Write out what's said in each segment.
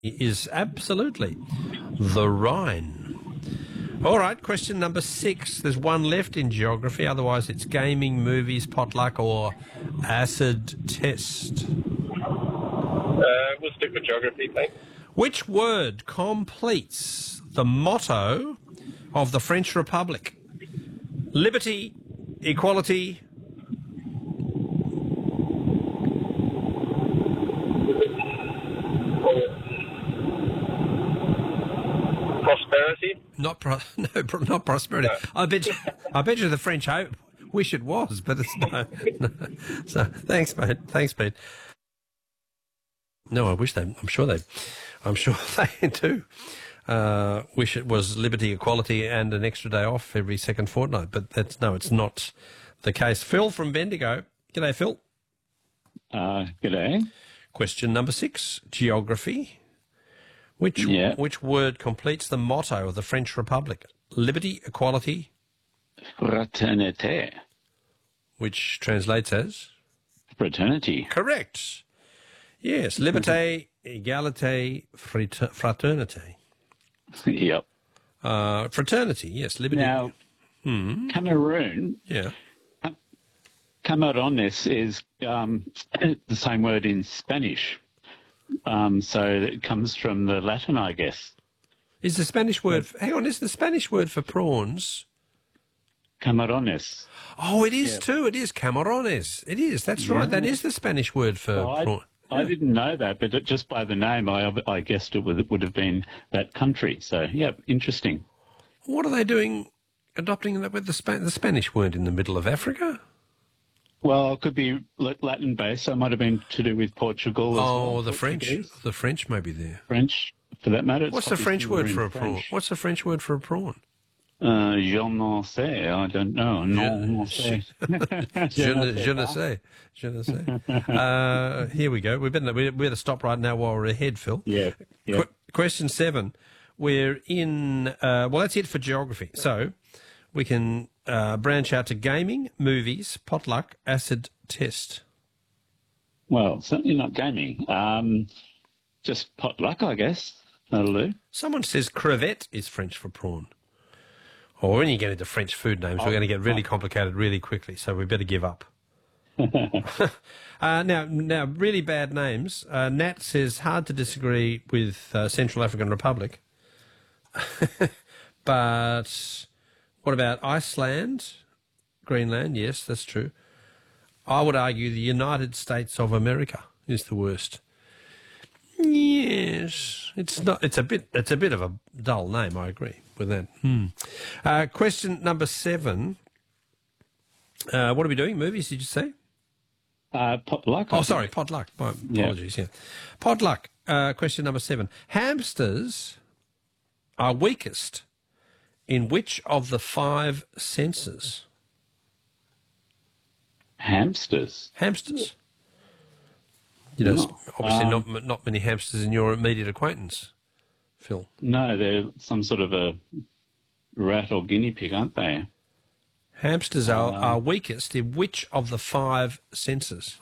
is absolutely the Rhine. All right, question number 6. There's one left in geography. Otherwise, it's gaming, movies, potluck, or acid test. We'll stick with geography, thanks. Which word completes the motto of the French Republic? Liberty, equality. Prosperity? Not prosperity. No. I bet you the French wish it was, but it's no. So thanks, mate. Thanks, Pete. No, I'm sure they do. Wish it was liberty, equality, and an extra day off every second fortnight, but it's not the case. Phil from Bendigo. G'day, Phil. G'day. Question number 6, geography. Which word completes the motto of the French Republic? Liberty, equality. Fraternité. Which translates as? Fraternity. Correct. Yes, liberté, égalité, fraternité. Yep. Fraternity, yes, liberty. Now, Cameroon. Yeah. Camarones is the same word in Spanish. So it comes from the Latin, I guess. Is the Spanish word... is the Spanish word for prawns? Camarones. Oh, it is too. It is camarones. It is. That's right. That is the Spanish word for prawn. I didn't know that, but just by the name, I guessed it would have been that country. So, yeah, interesting. What are they doing adopting that with the Spanish weren't in the middle of Africa? Well, it could be Latin-based, so it might have been to do with Portugal as well. Oh, the French. The French may be there. French, for that matter. What's the French word for a prawn? What's the French word for a prawn? Je ne sais. I don't know. Non sais. Je ne sais. Je ne sais. Here we go. We better stop right now while we're ahead, Phil. Yeah. Question 7. We're in... that's it for geography. So we can branch out to gaming, movies, potluck, acid test. Well, certainly not gaming. Just potluck, I guess. That'll do. Someone says crevette is French for prawn. Or when you get into French food names, we're going to get really complicated really quickly, so we better give up. Now, really bad names. Nat says, hard to disagree with Central African Republic. But what about Iceland? Greenland, yes, that's true. I would argue the United States of America is the worst. Yes, it's not. It's a bit of a dull name. I agree with that. Question number 7. What are we doing? Movies? Did you say? Potluck. Oh, sorry, potluck. My apologies. Yeah, potluck. Question number 7. Hamsters are weakest in which of the 5 senses? Hamsters. Hamsters. You know, obviously not many hamsters in your immediate acquaintance, Phil. No, they're some sort of a rat or guinea pig, aren't they? Hamsters are weakest in which of the 5 senses?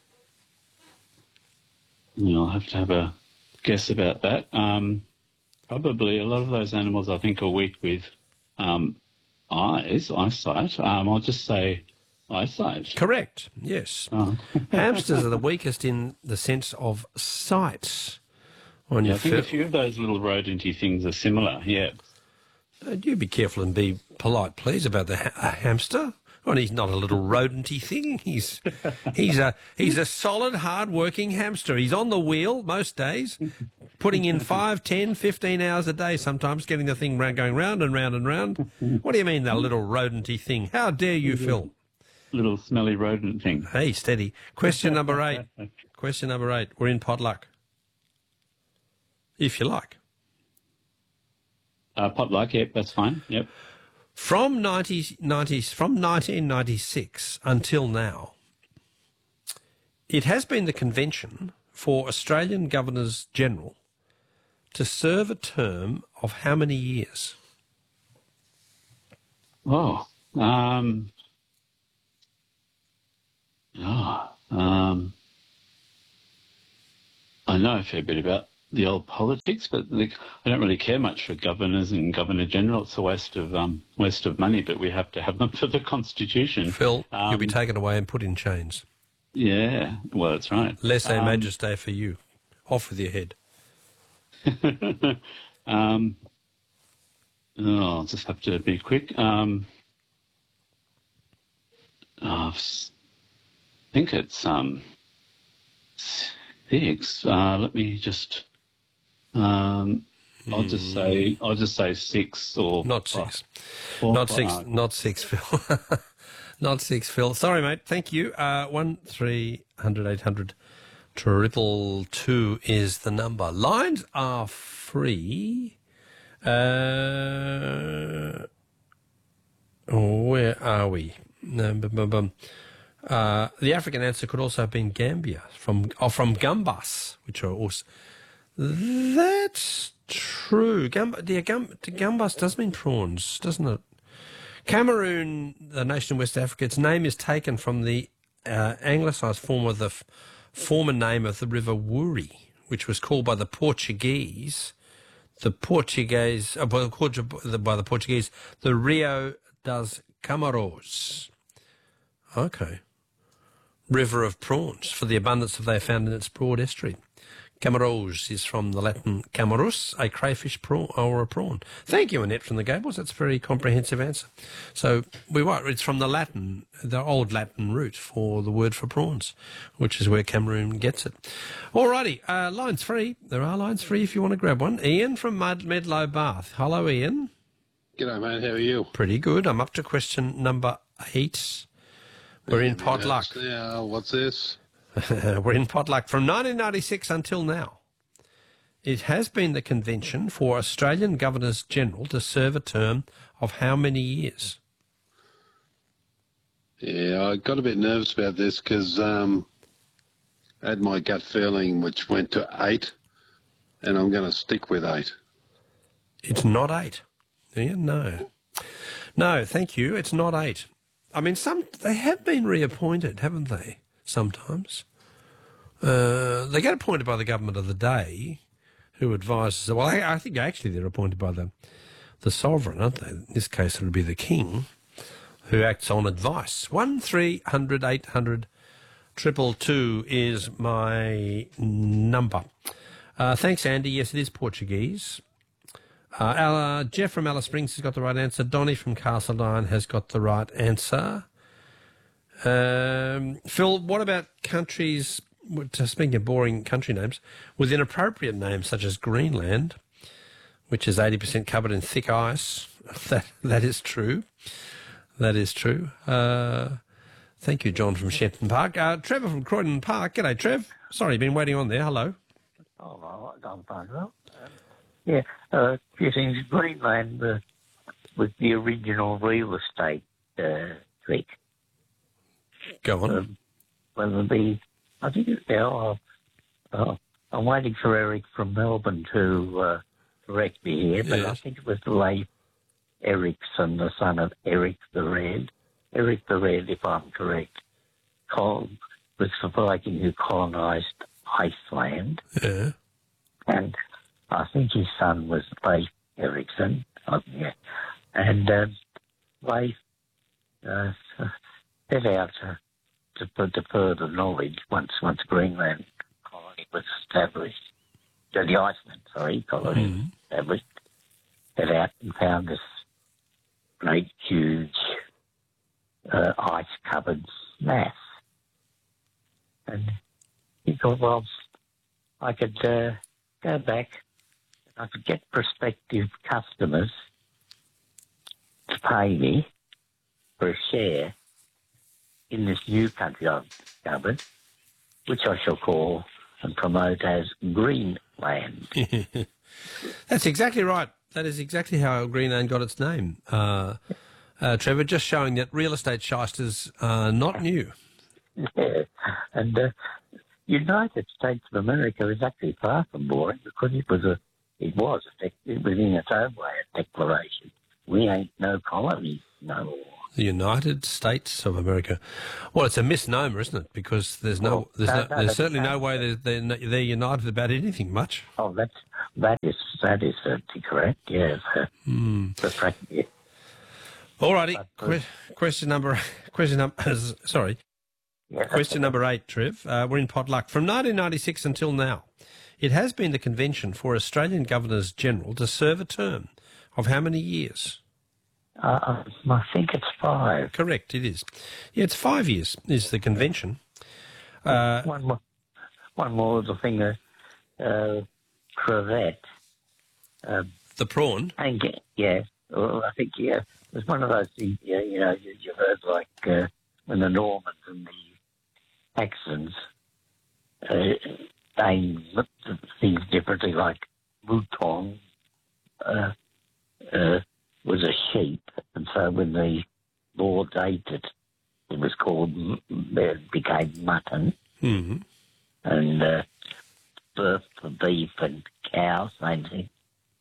I'll have to have a guess about that. Probably a lot of those animals I think are weak with eyesight. I'll just say eyesight. Correct, yes. Hamsters are the weakest in the sense of sight. I think a few of those little rodenty things are similar, yeah. You be careful and be polite, please, about the hamster. Well, he's not a little rodenty thing. He's a solid, hard-working hamster. He's on the wheel most days, putting in 5, 10, 15 hours a day sometimes, getting the thing going round and round and round. What do you mean, that little rodenty thing? How dare you, Phil? Little smelly rodent thing. Hey, steady. Question number 8. Question number 8. We're in potluck. If you like. Potluck, yep, that's fine. Yep. From 1996 until now, it has been the convention for Australian Governors General to serve a term of how many years? I know a fair bit about the old politics, but I don't really care much for governors and governor general. It's a waste of money, but we have to have them for the Constitution. Phil, you'll be taken away and put in chains. Yeah, well, that's right. Lese majeste for you. Off with your head. I'll just have to be quick. I think it's 6. Let me just. I'll just say 6 or not 6. Or not 6. five. Not 6, Phil. Not 6, Phil. Sorry, mate. Thank you. 1300 800 222 is the number. Lines are free. Where are we? The African answer could also have been Gambia from gambas, which are also. That's true. Gambas does mean prawns, doesn't it? Cameroon, the nation in West Africa, its name is taken from the anglicised form of the former name of the River Wouri, which was called by the Portuguese, the Rio das Camaros. Okay. River of prawns, for the abundance of they are found in its broad estuary. Camaros is from the Latin camarus, a crayfish prawn or a prawn. Thank you, Annette from the Gables. That's a very comprehensive answer. So it's from the Latin, the old Latin root for the word for prawns, which is where Cameroon gets it. Alrighty, lines free. There are lines free if you want to grab one. Ian from Medlow Bath. Hello, Ian. G'day, mate. How are you? Pretty good. I'm up to question number 8. We're in potluck. Now, what's this? We're in potluck. From 1996 until now, it has been the convention for Australian Governors-General to serve a term of how many years? Yeah, I got a bit nervous about this because I had my gut feeling, which went to 8, and I'm going to stick with 8. It's not 8. Ian, no. No, thank you. It's not 8. I mean, they have been reappointed, haven't they? Sometimes. They get appointed by the government of the day, who advises. Well, I think actually they're appointed by the sovereign, aren't they? In this case, it would be the king, who acts on advice. 1300 800 222 is my number. Thanks, Andy. Yes, it is Portuguese. Jeff from Alice Springs has got the right answer. Donny from Castledine has got the right answer. Phil, what about countries, speaking of boring country names, with inappropriate names such as Greenland, which is 80% covered in thick ice? That is true. That is true. Thank you, John from Shepton Park. Trevor from Croydon Park. G'day, Trev. Sorry, you've been waiting on there. Hello. Oh, I'm fine. Well, yeah, a few things. Greenland was the original real estate trick. Go on. I think it's now. I'm waiting for Eric from Melbourne to correct me here, but Yes. I think it was Leif Erikson, the son of Eric the Red. Eric the Red, if I'm correct, was the Viking who colonised Iceland, Yeah. and I think his son was Leif Erikson. Yeah. And Leif set out to further knowledge once Greenland colony was established. So the Iceland, colony established. Set out and found this great, huge, ice-covered mass. And he thought, well, I could go back and I could get prospective customers to pay me for a share in this new country I've discovered, which I shall call and promote as Greenland. That's exactly right. That is exactly how Greenland got its name. Trevor, just showing that real estate shysters are not new. Yeah. And United States of America is actually far from boring because it was in its own way a declaration. We ain't no colony no more. The United States of America. Well, it's a misnomer, isn't it? Because there's there's certainly no way they're united about anything much. Oh, that is certainly correct. Yes. Yeah. All righty. Question number 8, Trev. We're in pot luck. From 1996 until now, it has been the convention for Australian Governors General to serve a term of how many years? I think it's 5. Correct, it is. Yeah, it's 5 years is the convention. One more little thing. Crevette. The prawn? Yeah. Well, I think, yeah, it's one of those things, you've heard like when the Normans and the Saxons name things differently, like mouton was a sheep, and so when the Lords ate it, it became mutton. Mm-hmm. And beef for beef and cow, same thing.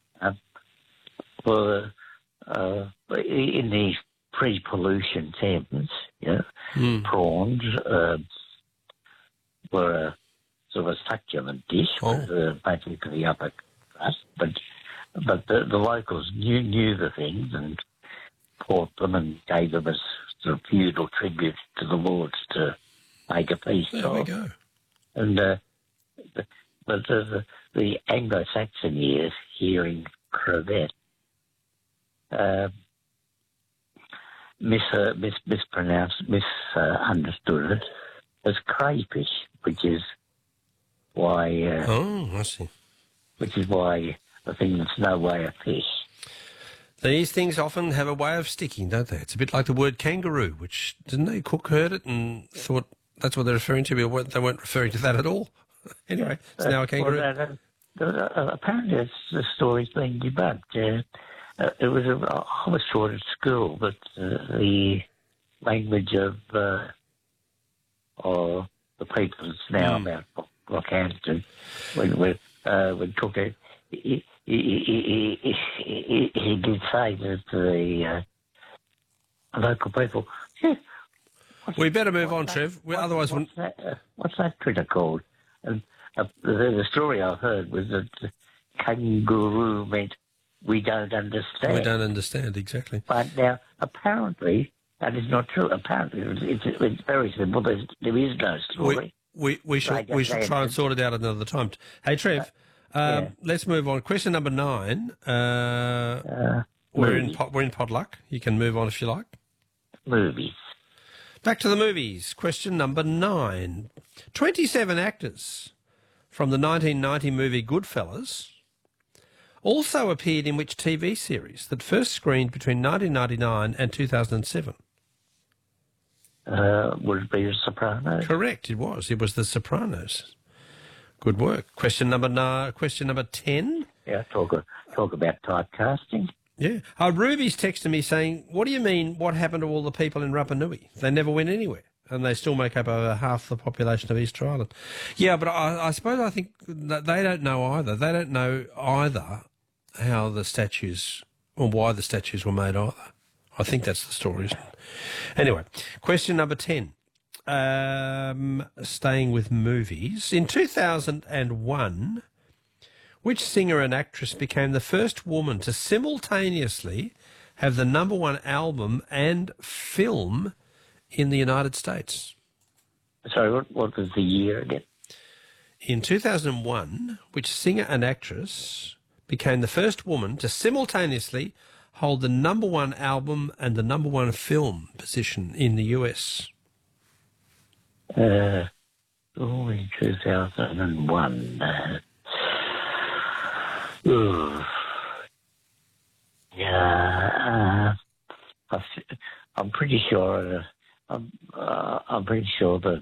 In the pre-pollution Thames, prawns were a sort of a succulent dish, basically for the upper crust, but the locals knew the things and caught them and gave them as sort of feudal tribute to the lords to make a feast of. There we go. And but the Anglo-Saxon years hearing crevette misunderstood it as crayfish, which is why. I see. Which is why the thing that's no way a fish. These things often have a way of sticking, don't they? It's a bit like the word kangaroo, which, didn't they? Cook heard it and thought that's what they're referring to, but they weren't referring to that at all. Anyway, it's now a kangaroo. Apparently the story's been debunked. I was taught at school that the language of the people that's now about Rockhampton, when Cook, he did say to the local people, we better move on, Trev. Otherwise, what's that critter called? And the story I heard was that kangaroo meant we don't understand. We don't understand, exactly. But now, apparently, that is not true. Apparently, it's very simple. There is no story. We should try and sort it out another time. Hey, Trev, let's move on. Question number 9. We're in potluck. You can move on if you like. Movies. Back to the movies. Question number 9. 27 actors from the 1990 movie Goodfellas also appeared in which TV series that first screened between 1999 and 2007? Would it be The Sopranos? Correct, it was. It was The Sopranos. Good work. Question number 10. Yeah, talk about typecasting. Yeah. Ruby's texting me saying, what do you mean, what happened to all the people in Rapa Nui? They never went anywhere, and they still make up over half the population of Easter Island. Yeah, but I think that they don't know either. They don't know either how the statues, or why the statues were made either. I think that's the story, isn't it? Anyway, question number 10. Staying with movies. In 2001... which singer and actress became the first woman to simultaneously have the #1 album and film in the United States? Sorry, what was the year again? In 2001, which singer and actress became the first woman to simultaneously hold the #1 album and the #1 film position in the US? In 2001... I'm pretty sure. I'm pretty sure that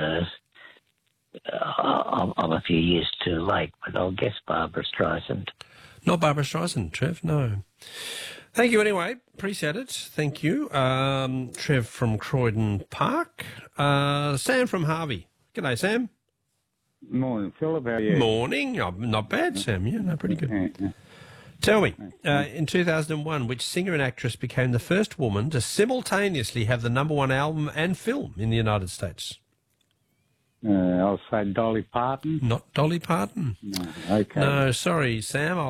I'm a few years too late, but I'll guess Barbara Streisand. Not Barbara Streisand, Trev. No. Thank you anyway. Appreciate it. Thank you, Trev from Croydon Park. Sam from Harvey. G'day, Sam. Morning, Philip. How are you? Morning. Not bad, Sam. Yeah, no, pretty good. Yeah. Tell me, in 2001, which singer and actress became the first woman to simultaneously have the #1 album and film in the United States? I'll say Dolly Parton. Not Dolly Parton. No, okay. No, sorry, Sam.